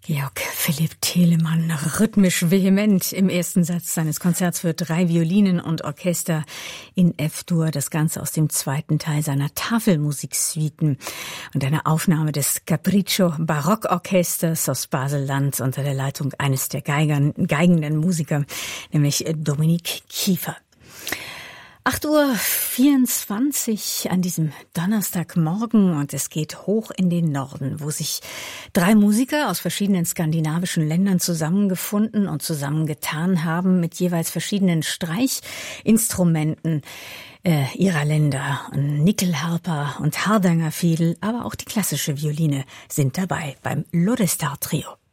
Georg Philipp Telemann, rhythmisch vehement im ersten Satz seines Konzerts für 3 Violinen und Orchester in F-Dur, das Ganze aus dem zweiten Teil seiner Tafelmusiksuiten und einer Aufnahme des Capriccio Barockorchesters aus Basel-Land unter der Leitung eines der geigenden Musiker, nämlich Dominique Kiefer. 8:24 Uhr an diesem Donnerstagmorgen und es geht hoch in den Norden, wo sich 3 Musiker aus verschiedenen skandinavischen Ländern zusammengefunden und zusammengetan haben mit jeweils verschiedenen Streichinstrumenten ihrer Länder. Nickelharper und Hardangerfiedel, aber auch die klassische Violine sind dabei beim Lodestar Trio.